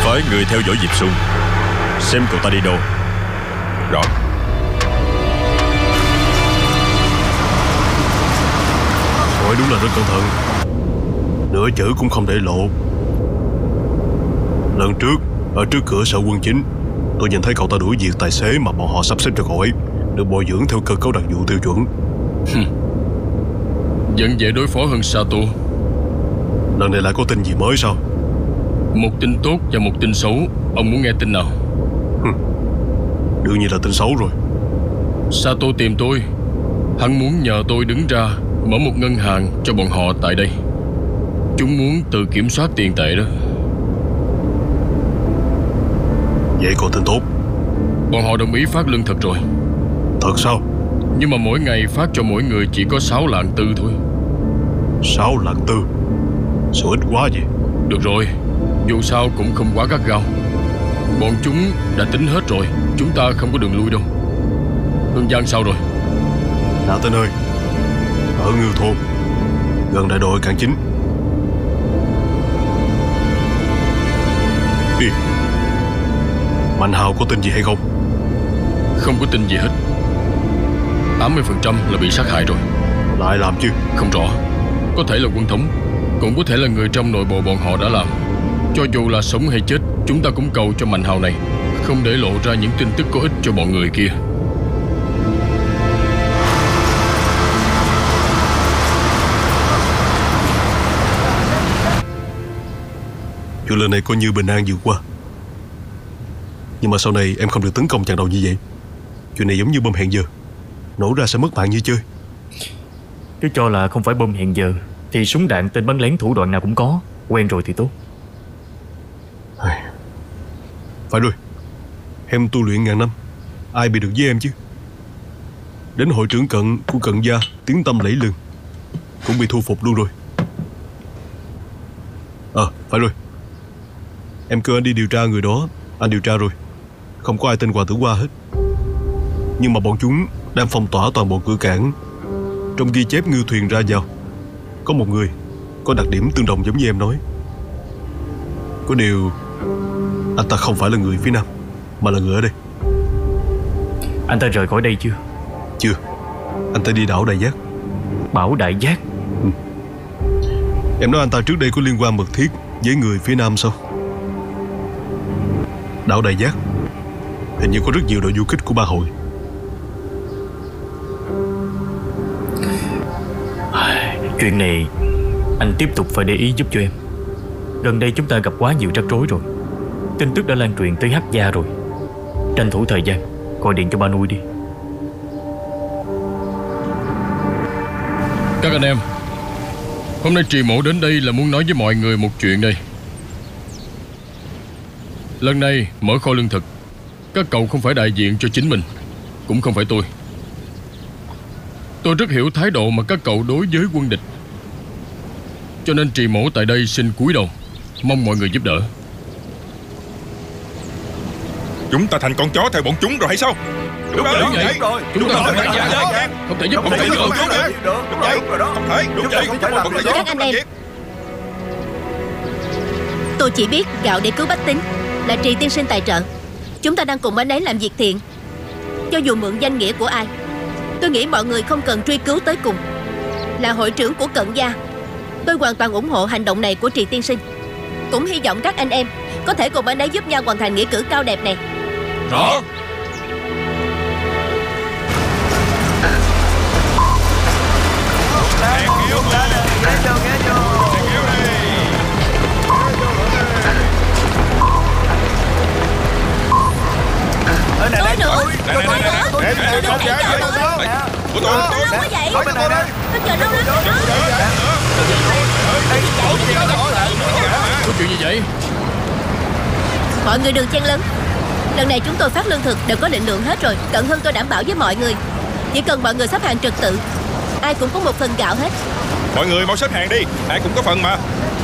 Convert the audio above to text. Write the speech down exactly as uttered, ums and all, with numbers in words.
phái người theo dõi Diệp Xuân, xem cậu ta đi đâu. Rõ. Hỏi đúng là rất cẩn thận, nửa chữ cũng không để lộ. Lần trước ở trước cửa sở quân chính, tôi nhìn thấy cậu ta đuổi việc tài xế mà bọn họ sắp xếp cho cậu ấy được bồi dưỡng theo cơ cấu đặc vụ tiêu chuẩn. Vẫn dễ đối phó hơn Sato. Lần này lại có tin gì mới sao? Một tin tốt và một tin xấu. Ông muốn nghe tin nào? Đương nhiên là tin xấu rồi. Sato tìm tôi. Hắn muốn nhờ tôi đứng ra mở một ngân hàng cho bọn họ tại đây. Chúng muốn tự kiểm soát tiền tệ đó. Vậy còn tin tốt? Bọn họ đồng ý phát lương thật rồi. Thật sao? Nhưng mà mỗi ngày phát cho mỗi người chỉ có sáu lạng tư thôi. Sáu lạng tư? Sao ít quá vậy? Được rồi, dù sao cũng không quá gắt gao. Bọn chúng đã tính hết rồi. Chúng ta không có đường lui đâu. Hương Giang sao rồi? Đã tên ơi, ở Ngưu Thôn, gần đại đội cảng chính. Ê, Mạnh Hào có tin gì hay không? Không có tin gì hết. tám mươi phần trăm là bị sát hại rồi. Lại làm chứ? Không rõ. Có thể là quân thống, cũng có thể là người trong nội bộ bọn họ đã làm. Cho dù là sống hay chết, chúng ta cũng cầu cho Mạnh Hào này không để lộ ra những tin tức có ích cho bọn người kia. Chuyện lần này coi như bình an vượt qua. Nhưng mà sau này em không được tấn công chặn đầu như vậy. Chuyện này giống như bom hẹn giờ, nổ ra sẽ mất mạng như chơi. Cứ cho là không phải bom hẹn giờ thì súng đạn tên bắn lén thủ đoạn nào cũng có. Quen rồi thì tốt. Phải rồi, em tu luyện ngàn năm, ai bị được với em chứ. Đến hội trưởng Cận của Cận gia tiếng tâm lẫy lừng cũng bị thu phục luôn rồi. Ờ, à, phải rồi. Em kêu anh đi điều tra người đó. Anh điều tra rồi, không có ai tên Hoàng Tử Hoa hết. Nhưng mà bọn chúng đang phong tỏa toàn bộ cửa cảng. Trong ghi chép ngư thuyền ra vào có một người có đặc điểm tương đồng giống như em nói. Có điều anh ta không phải là người phía Nam, mà là người ở đây. Anh ta rời khỏi đây chưa? Chưa. Anh ta đi đảo Đại Giác. Bảo Đại Giác? Ừ. Em nói anh ta trước đây có liên quan mật thiết với người phía Nam sao? Đảo Đại Giác hình như có rất nhiều đội du kích của ba hội. Chuyện này anh tiếp tục phải để ý giúp cho em. Gần đây chúng ta gặp quá nhiều rắc rối rồi. Tin tức đã lan truyền tới Hắc Gia rồi. Tranh thủ thời gian gọi điện cho ba nuôi đi. Các anh em, hôm nay Trì Mộ đến đây là muốn nói với mọi người một chuyện đây. Lần này mở kho lương thực, các cậu không phải đại diện cho chính mình, cũng không phải tôi. Tôi rất hiểu thái độ mà các cậu đối với quân địch. Cho nên Trì Mổ tại đây xin cúi đầu, mong mọi người giúp đỡ. Chúng ta thành con chó theo bọn chúng rồi hay sao? Đúng rồi, đúng vậy. Chúng ta không thể giúp, không thể giúp, không thể giúp. Đúng vậy, không thể, đúng vậy, không thể làm Các anh em, tôi chỉ biết gạo để cứu bách tính là Trì tiên sinh tài trợ. Chúng ta đang cùng anh ấy làm việc thiện. Cho dù mượn danh nghĩa của ai, tôi nghĩ mọi người không cần truy cứu tới cùng. Là hội trưởng của Cận gia, tôi hoàn toàn ủng hộ hành động này của Trì tiên sinh. Cũng hy vọng các anh em có thể cùng anh ấy giúp nhau hoàn thành nghĩa cử cao đẹp này. Rõ. Tôi nữa. Này này này này, để để con gái vậy. Của tôi, tôi. Lâu quá vậy. Tôi chờ lâu lắm rồi đó. Có chuyện gì vậy? Mọi người đừng chen lấn. Lần này chúng tôi phát lương thực đều có định lượng hết rồi. Cận hơn tôi đảm bảo với mọi người. Chỉ cần mọi người xếp hàng trật tự, ai cũng có một phần gạo hết. Mọi người mau xếp hàng đi, ai cũng có phần mà.